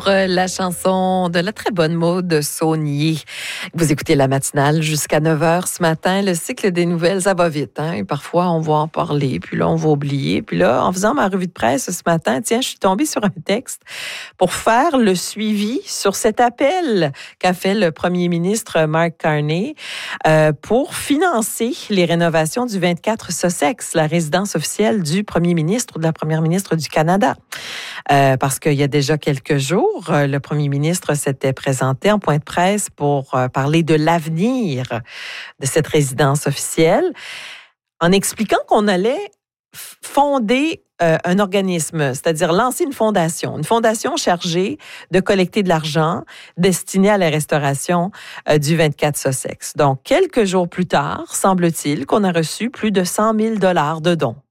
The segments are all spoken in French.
pour la chanson de la très bonne Maude Saunier. Vous écoutez la matinale jusqu'à 9h ce matin. Le cycle des nouvelles, ça va vite. Hein? Et parfois, on va en parler, puis là, on va oublier. Puis là, en faisant ma revue de presse ce matin, je suis tombée sur un texte pour faire le suivi sur cet appel qu'a fait le premier ministre Mark Carney pour financer les rénovations du 24 Sussex, la résidence officielle du premier ministre ou de la première ministre du Canada. Parce qu'il y a déjà quelques jours, le premier ministre s'était présenté en point de presse pour parler de l'avenir de cette résidence officielle, en expliquant qu'on allait fonder un organisme, c'est-à-dire lancer une fondation chargée de collecter de l'argent destiné à la restauration du 24 Sussex. Donc, quelques jours plus tard, semble-t-il qu'on a reçu plus de 100 000 $ de dons.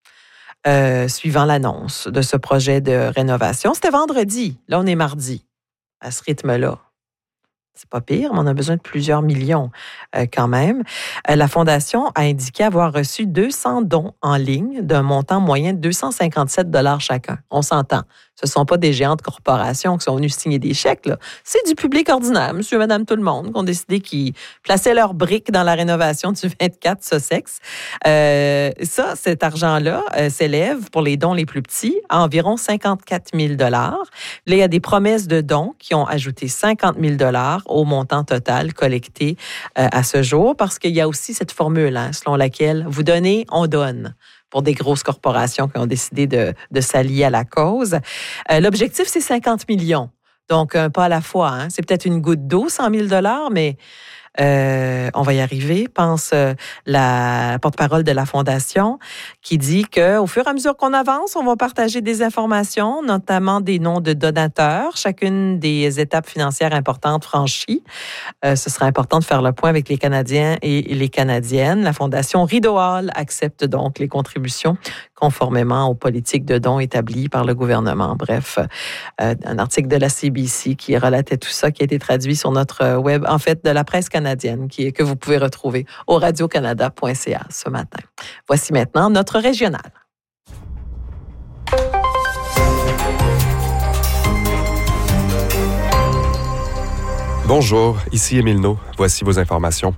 Suivant l'annonce de ce projet de rénovation. C'était vendredi. Là, on est mardi. À ce rythme-là. C'est pas pire, mais on a besoin de plusieurs millions quand même. La Fondation a indiqué avoir reçu 200 dons en ligne d'un montant moyen de 257 $ chacun. On s'entend. Ce ne sont pas des géantes corporations qui sont venues signer des chèques. Là. C'est du public ordinaire, monsieur, madame, tout le monde, qui ont décidé qu'ils plaçaient leurs briques dans la rénovation du 24 Sussex. Cet argent-là s'élève, pour les dons les plus petits, à environ 54 000 $. Là, il y a des promesses de dons qui ont ajouté 50 000 $ au montant total collecté à ce jour, parce qu'il y a aussi cette formule selon laquelle vous donnez, on donne, pour des grosses corporations qui ont décidé de s'allier à la cause. L'objectif, c'est 50 millions. Donc, un pas à la fois. Hein. C'est peut-être une goutte d'eau, 100 000 $, mais on va y arriver, pense la porte-parole de la Fondation, qui dit qu'au fur et à mesure qu'on avance, on va partager des informations, notamment des noms de donateurs, chacune des étapes financières importantes franchies. Ce sera important de faire le point avec les Canadiens et les Canadiennes. La Fondation Rideau Hall accepte donc les contributions conformément aux politiques de dons établies par le gouvernement. Bref, un article de la CBC qui relatait tout ça, qui a été traduit sur notre web, en fait, de la presse canadienne, que vous pouvez retrouver au radiocanada.ca ce matin. Voici maintenant notre régional. Bonjour, ici Émile Naud. Voici vos informations.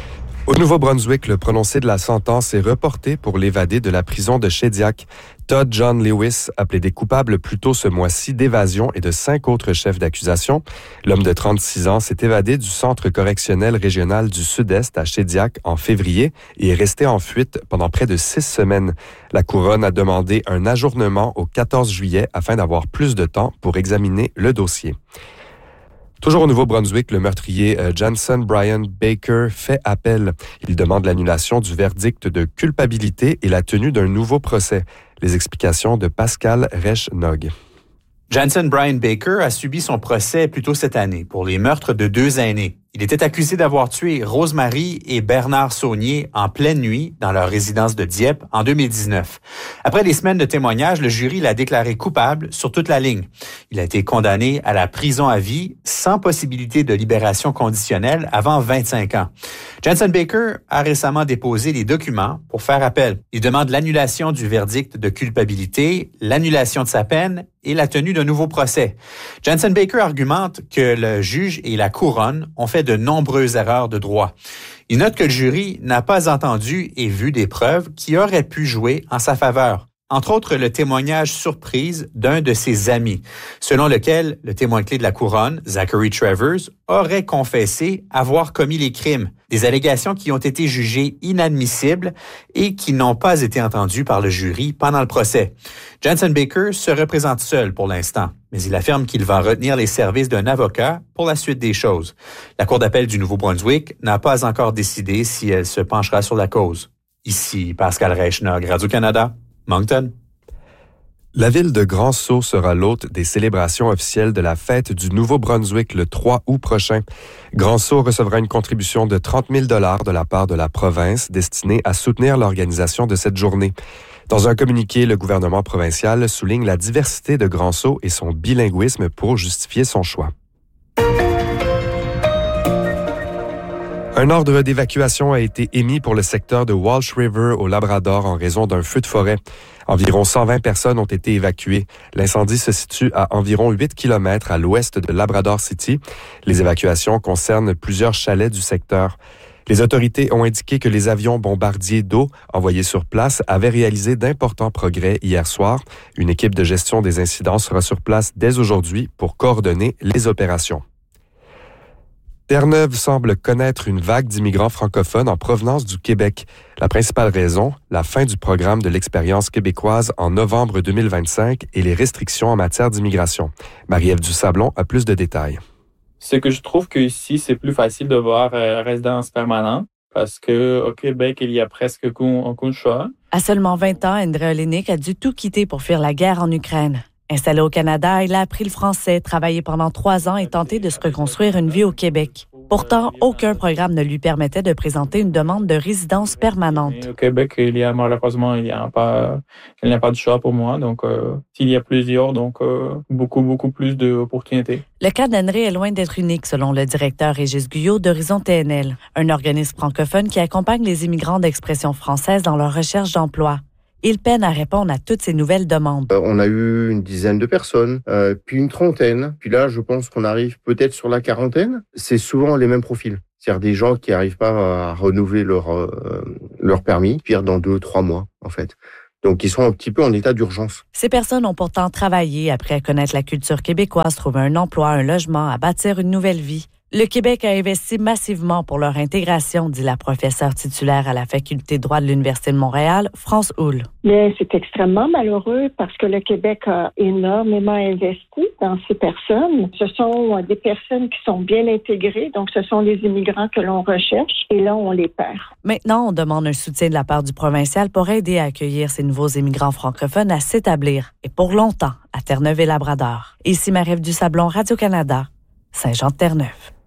Au Nouveau-Brunswick, le prononcé de la sentence est reporté pour l'évadé de la prison de Shediac. Todd John Lewis a plaidé coupable plus tôt ce mois-ci d'évasion et de 5 autres chefs d'accusation. L'homme de 36 ans s'est évadé du centre correctionnel régional du Sud-Est à Shediac en février et est resté en fuite pendant près de 6 semaines. La Couronne a demandé un ajournement au 14 juillet afin d'avoir plus de temps pour examiner le dossier. Toujours au Nouveau-Brunswick, le meurtrier Jansen Brian Baker fait appel. Il demande l'annulation du verdict de culpabilité et la tenue d'un nouveau procès. Les explications de Pascal Resch-Nog. Jansen Brian Baker a subi son procès plus tôt cette année pour les meurtres de 2 aînés. Il était accusé d'avoir tué Rosemary et Bernard Saunier en pleine nuit dans leur résidence de Dieppe en 2019. Après des semaines de témoignages, le jury l'a déclaré coupable sur toute la ligne. Il a été condamné à la prison à vie sans possibilité de libération conditionnelle avant 25 ans. Jansen Baker a récemment déposé des documents pour faire appel. Il demande l'annulation du verdict de culpabilité, l'annulation de sa peine et la tenue d'un nouveau procès. Jansen Baker argumente que le juge et la couronne ont fait de nombreuses erreurs de droit. Il note que le jury n'a pas entendu et vu des preuves qui auraient pu jouer en sa faveur. Entre autres, le témoignage surprise d'un de ses amis, selon lequel le témoin clé de la couronne, Zachary Travers, aurait confessé avoir commis les crimes. Des allégations qui ont été jugées inadmissibles et qui n'ont pas été entendues par le jury pendant le procès. Jansen Baker se représente seul pour l'instant, mais il affirme qu'il va retenir les services d'un avocat pour la suite des choses. La Cour d'appel du Nouveau-Brunswick n'a pas encore décidé si elle se penchera sur la cause. Ici Pascal Resch-Nog, Radio-Canada, Moncton. La ville de Grand-Sault sera l'hôte des célébrations officielles de la fête du Nouveau-Brunswick le 3 août prochain. Grand-Sault recevra une contribution de 30 000 $ de la part de la province destinée à soutenir l'organisation de cette journée. Dans un communiqué, le gouvernement provincial souligne la diversité de Grand-Sault et son bilinguisme pour justifier son choix. Un ordre d'évacuation a été émis pour le secteur de Walsh River au Labrador en raison d'un feu de forêt. Environ 120 personnes ont été évacuées. L'incendie se situe à environ 8 km à l'ouest de Labrador City. Les évacuations concernent plusieurs chalets du secteur. Les autorités ont indiqué que les avions bombardiers d'eau envoyés sur place avaient réalisé d'importants progrès hier soir. Une équipe de gestion des incidents sera sur place dès aujourd'hui pour coordonner les opérations. Terre-Neuve semble connaître une vague d'immigrants francophones en provenance du Québec. La principale raison, la fin du programme de l'expérience québécoise en novembre 2025 et les restrictions en matière d'immigration. Marie-Ève Dusablon a plus de détails. C'est que je trouve qu'ici, c'est plus facile de voir résidence permanente parce qu'au Québec, il y a presque aucun choix. À seulement 20 ans, André Olenek a dû tout quitter pour fuir la guerre en Ukraine. Installé au Canada, il a appris le français, travaillé pendant 3 ans et tenté de se reconstruire une vie au Québec. Pourtant, aucun programme ne lui permettait de présenter une demande de résidence permanente. Et au Québec, malheureusement, il n'y a pas de choix pour moi. Donc, s'il y a plusieurs, beaucoup plus d'opportunités. Le cas d'André est loin d'être unique, selon le directeur Régis Guyot d'Horizon TNL, un organisme francophone qui accompagne les immigrants d'expression française dans leur recherche d'emploi. Il peine à répondre à toutes ces nouvelles demandes. On a eu une dizaine de personnes, puis une trentaine. Puis là, je pense qu'on arrive peut-être sur la quarantaine. C'est souvent les mêmes profils. C'est-à-dire des gens qui n'arrivent pas à renouveler leur permis, pire dans 2-3 mois, en fait. Donc, ils sont un petit peu en état d'urgence. Ces personnes ont pourtant travaillé après connaître la culture québécoise, trouver un emploi, un logement, à bâtir une nouvelle vie. Le Québec a investi massivement pour leur intégration, dit la professeure titulaire à la faculté de droit de l'Université de Montréal, France Houle. Mais c'est extrêmement malheureux parce que le Québec a énormément investi dans ces personnes. Ce sont des personnes qui sont bien intégrées, donc ce sont les immigrants que l'on recherche et là, on les perd. Maintenant, on demande un soutien de la part du provincial pour aider à accueillir ces nouveaux immigrants francophones à s'établir, et pour longtemps, à Terre-Neuve et Labrador. Ici Marie-Ève Dusablon, Radio-Canada, Saint-Jean-de-Terre-Neuve.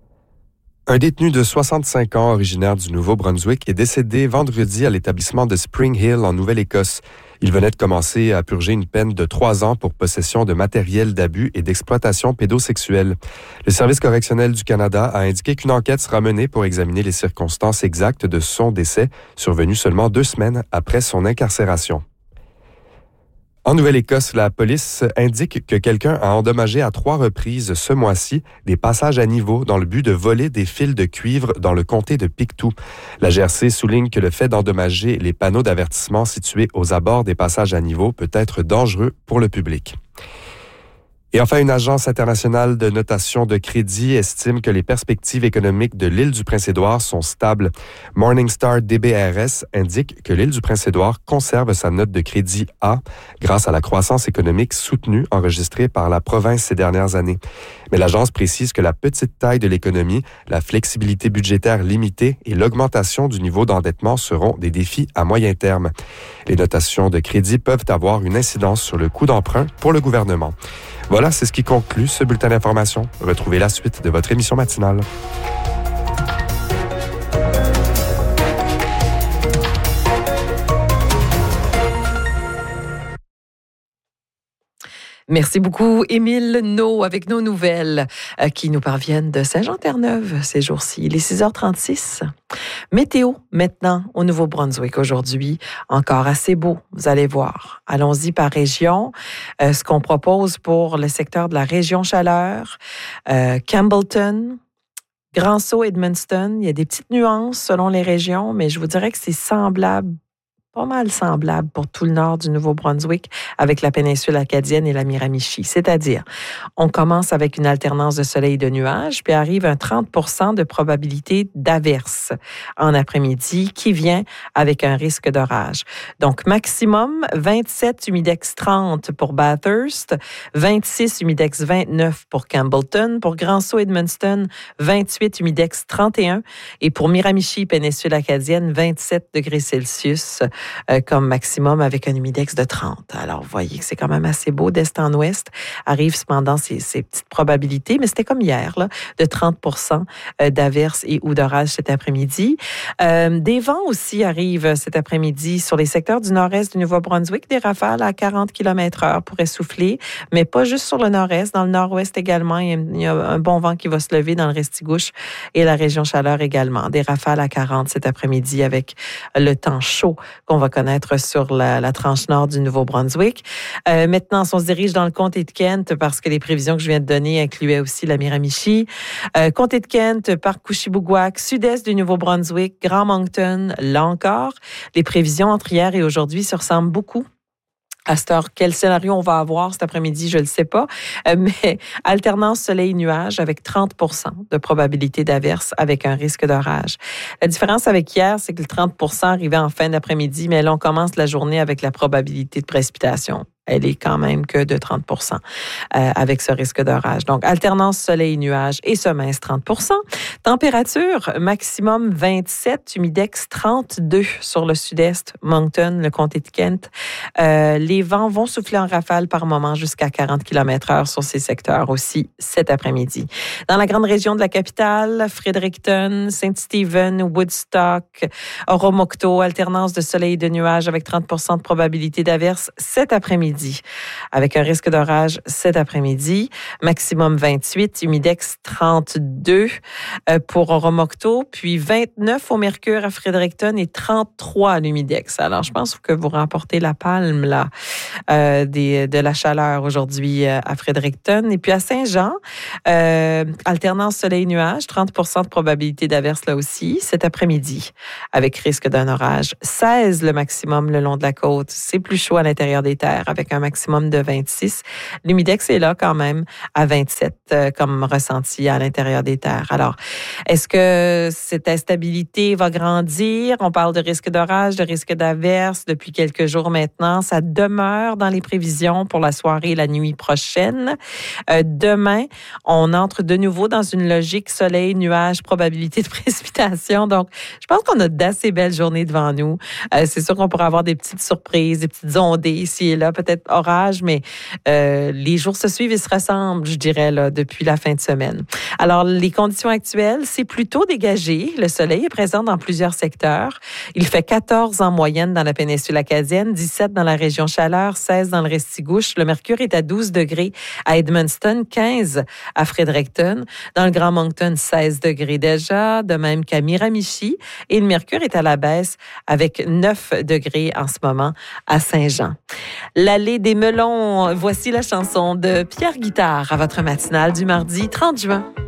Un détenu de 65 ans, originaire du Nouveau-Brunswick, est décédé vendredi à l'établissement de Spring Hill en Nouvelle-Écosse. Il venait de commencer à purger une peine de 3 ans pour possession de matériel d'abus et d'exploitation pédosexuelle. Le Service correctionnel du Canada a indiqué qu'une enquête sera menée pour examiner les circonstances exactes de son décès, survenu seulement 2 semaines après son incarcération. En Nouvelle-Écosse, la police indique que quelqu'un a endommagé à 3 reprises ce mois-ci des passages à niveau dans le but de voler des fils de cuivre dans le comté de Pictou. La GRC souligne que le fait d'endommager les panneaux d'avertissement situés aux abords des passages à niveau peut être dangereux pour le public. Et enfin, une agence internationale de notation de crédit estime que les perspectives économiques de l'île du Prince-Édouard sont stables. Morningstar DBRS indique que l'île du Prince-Édouard conserve sa note de crédit A grâce à la croissance économique soutenue enregistrée par la province ces dernières années. Mais l'agence précise que la petite taille de l'économie, la flexibilité budgétaire limitée et l'augmentation du niveau d'endettement seront des défis à moyen terme. Les notations de crédit peuvent avoir une incidence sur le coût d'emprunt pour le gouvernement. Voilà, c'est ce qui conclut ce bulletin d'information. Retrouvez la suite de votre émission matinale. Merci beaucoup, Émile No, avec nos nouvelles qui nous parviennent de Saint-Jean-Terre-Neuve ces jours-ci. Il est 6h36. Météo, maintenant, au Nouveau-Brunswick aujourd'hui. Encore assez beau, vous allez voir. Allons-y par région. Ce qu'on propose pour le secteur de la région chaleur, Campbellton, Grand Sault, Edmundston. Il y a des petites nuances selon les régions, mais je vous dirais que c'est semblable, pas mal semblable pour tout le nord du Nouveau-Brunswick avec la péninsule acadienne et la Miramichi. C'est-à-dire, on commence avec une alternance de soleil et de nuages, puis arrive un 30% de probabilité d'averse en après-midi qui vient avec un risque d'orage. Donc, maximum 27, humidex 30 pour Bathurst, 26, humidex 29 pour Campbellton, pour Grand Sault, Edmundston, 28, humidex 31 et pour Miramichi, péninsule acadienne, 27 degrés Celsius comme maximum avec un humidex de 30. Alors, vous voyez que c'est quand même assez beau d'est en ouest. Arrivent cependant ces petites probabilités, mais c'était comme hier, là, de 30% d'averses et ou d'orages cet après-midi. Des vents aussi arrivent cet après-midi sur les secteurs du nord-est du Nouveau-Brunswick. Des rafales à 40 km/h pourraient souffler, mais pas juste sur le nord-est, dans le nord-ouest également. Il y a un bon vent qui va se lever dans le Restigouche et la région chaleur également. Des rafales à 40 cet après-midi avec le temps chaud qu'on qu'on va connaître sur la tranche nord du Nouveau-Brunswick. Maintenant, on se dirige dans le comté de Kent parce que les prévisions que je viens de donner incluaient aussi la Miramichi. Comté de Kent, Parc Couchibougouac, sud-est du Nouveau-Brunswick, Grand Moncton, là encore. Les prévisions entre hier et aujourd'hui se ressemblent beaucoup. À cette heure, quel scénario on va avoir cet après-midi, je ne le sais pas. Mais alternance soleil-nuage avec 30 % de probabilité d'averse avec un risque d'orage. La différence avec hier, c'est que le 30 % arrivait en fin d'après-midi, mais là, on commence la journée avec la probabilité de précipitation. Elle est quand même que de 30 % avec ce risque d'orage. Donc, alternance soleil-nuage et se mince 30 %. Température maximum 27, humidex 32 sur le sud-est, Moncton, le comté de Kent. Les vents vont souffler en rafale par moment jusqu'à 40 km/h sur ces secteurs aussi cet après-midi. Dans la grande région de la capitale, Fredericton, Saint-Stephen, Woodstock, Oromocto, alternance de soleil et de nuages avec 30 % de probabilité d'averse cet après-midi. Avec un risque d'orage cet après-midi. Maximum 28, humidex 32 pour Oromocto, puis 29 au mercure à Fredericton et 33 à l'humidex. Alors, je pense que vous remportez la palme là de la chaleur aujourd'hui à Fredericton. Et puis à Saint-Jean, alternance soleil-nuage, 30 % de probabilité d'averse là aussi cet après-midi, avec risque d'un orage. 16 le maximum le long de la côte. C'est plus chaud à l'intérieur des terres, avec un maximum de 26. L'humidex est là quand même à 27 comme ressenti à l'intérieur des terres. Alors, est-ce que cette instabilité va grandir? On parle de risque d'orage, de risque d'averse depuis quelques jours maintenant. Ça demeure dans les prévisions pour la soirée et la nuit prochaine. Demain, on entre de nouveau dans une logique soleil, nuage, probabilité de précipitation. Donc, je pense qu'on a d'assez belles journées devant nous. C'est sûr qu'on pourrait avoir des petites surprises, des petites ondées ici et là, peut-être orage, mais les jours se suivent et se ressemblent, je dirais, là, depuis la fin de semaine. Alors, les conditions actuelles, c'est plutôt dégagé. Le soleil est présent dans plusieurs secteurs. Il fait 14 en moyenne dans la péninsule acadienne, 17 dans la région Chaleur, 16 dans le Restigouche. Le mercure est à 12 degrés à Edmundston, 15 à Fredericton. Dans le Grand Moncton, 16 degrés déjà, de même qu'à Miramichi. Et le mercure est à la baisse avec 9 degrés en ce moment à Saint-Jean. L'allée des melons, voici la chanson de Pierre Guitare à votre matinale du mardi 30 juin.